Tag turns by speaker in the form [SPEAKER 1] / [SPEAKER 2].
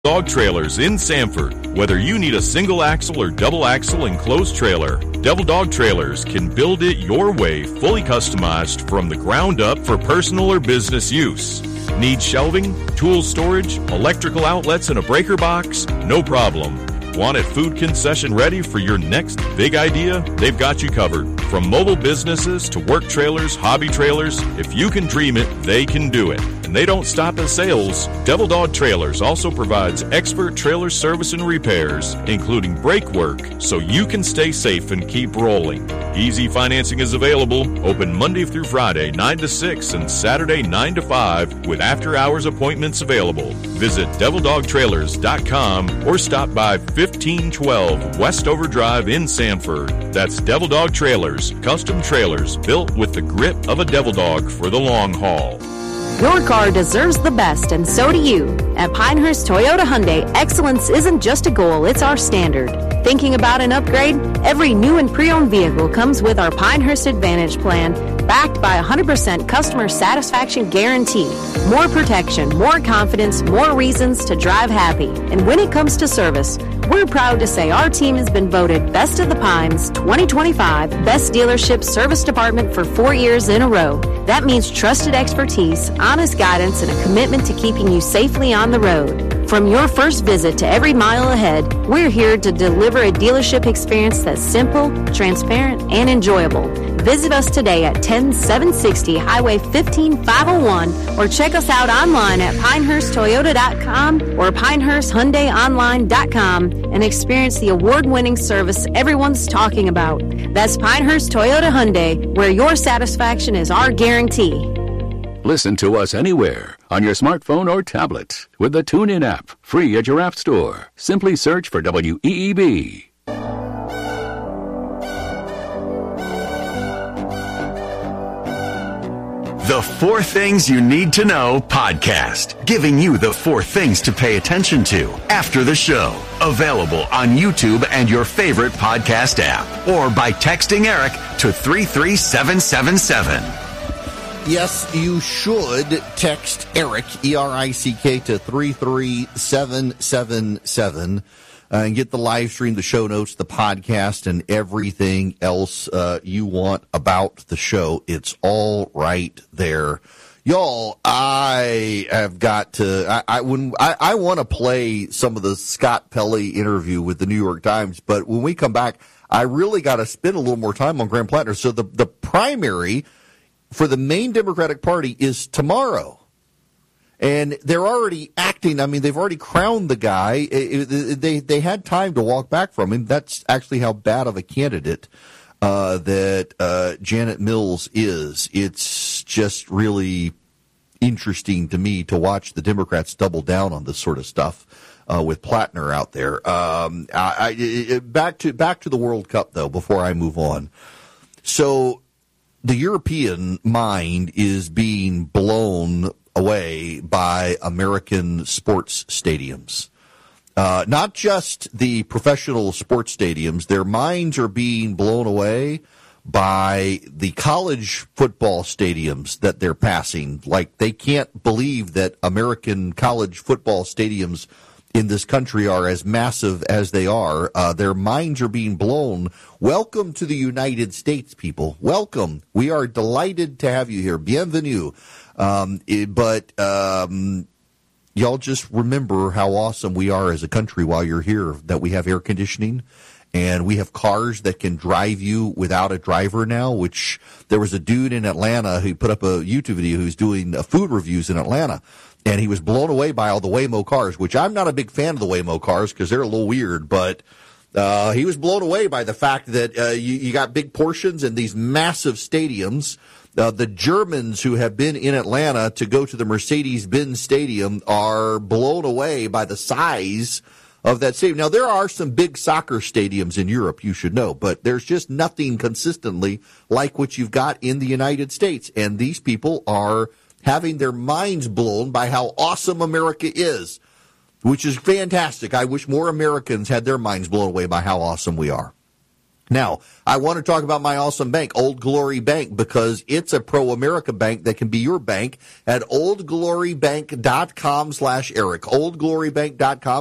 [SPEAKER 1] Dog Trailers in Sanford. Whether you need a single axle or double axle enclosed trailer, Devil Dog Trailers can build it your way, fully customized from the ground up for personal or business use. Need shelving, tool storage, electrical outlets, and a breaker box? No problem. Want it food concession ready for your next big idea? They've got you covered. From mobile businesses to work trailers, hobby trailers, if you can dream it, they can do it. And they don't stop at sales. Devil Dog Trailers also provides expert trailer service and repairs, including brake work, so you can stay safe and keep rolling. Easy financing is available, open Monday through Friday, 9 to 6, and Saturday, 9 to 5, with after-hours appointments available. Visit DevilDogTrailers.com or stop by 1512 Westover Drive in Sanford. That's Devil Dog Trailers, custom trailers built with the grit of a devil dog for the long haul.
[SPEAKER 2] Your car deserves the best, and so do you. At Pinehurst Toyota Hyundai, excellence isn't just a goal, it's our standard. Thinking about an upgrade? Every new and pre-owned vehicle comes with our Pinehurst Advantage plan, backed by 100% customer satisfaction guarantee. More protection, more confidence, more reasons to drive happy. And when it comes to service, we're proud to say our team has been voted Best of the Pines 2025 Best Dealership Service Department for 4 years in a row. That means trusted expertise, honest guidance, and a commitment to keeping you safely on the road. From your first visit to every mile ahead, we're here to deliver a dealership experience that's simple, transparent, and enjoyable. Visit us today at 10760 Highway 15501 or check us out online at PinehurstToyota.com or PinehurstHyundaiOnline.com and experience the award-winning service everyone's talking about. That's Pinehurst Toyota Hyundai, where your satisfaction is our guarantee.
[SPEAKER 3] Listen to us anywhere on your smartphone or tablet with the TuneIn app, free at your app store. Simply search for WEEB.
[SPEAKER 4] The 4 Things You Need to Know podcast, giving you the 4 things to pay attention to after the show. Available on YouTube and your favorite podcast app, or by texting Eric to 33777.
[SPEAKER 5] Yes, you should text Eric, E-R-I-C-K, to 33777 and get the live stream, the show notes, the podcast, and everything else you want about the show. It's all right there. Y'all, I have got to, I want to play some of the Scott Pelley interview with the New York Times, but when we come back, I really got to spend a little more time on Graham Plattner. So the primary for the main Democratic Party is tomorrow. And they're already acting. I mean, they've already crowned the guy. They had time to walk back from him. That's actually how bad of a candidate that Janet Mills is. It's just really interesting to me to watch the Democrats double down on this sort of stuff with Plattner out there. Back to the World Cup, though, before I move on. So the European mind is being blown away by American sports stadiums. Not just the professional sports stadiums. Their minds are being blown away by the college football stadiums that they're passing. Like, they can't believe that American college football stadiums in this country are as massive as they are. Their minds are being blown. Welcome to the United States, people. Welcome. We are delighted to have you here. Bienvenue. But y'all just remember how awesome we are as a country while you're here, that we have air conditioning and we have cars that can drive you without a driver now, which there was a dude in Atlanta who put up a YouTube video who's doing food reviews in Atlanta. And he was blown away by all the Waymo cars, which I'm not a big fan of the Waymo cars because they're a little weird. But he was blown away by the fact that you got big portions in these massive stadiums. The Germans who have been in Atlanta to go to the Mercedes-Benz Stadium are blown away by the size of that stadium. Now, there are some big soccer stadiums in Europe, you should know, but there's just nothing consistently like what you've got in the United States. And these people are having their minds blown by how awesome America is, which is fantastic. I wish more Americans had their minds blown away by how awesome we are. Now, I want to talk about my awesome bank, Old Glory Bank, because it's a pro-America bank that can be your bank at oldglorybank.com/Eric. Oldglorybank.com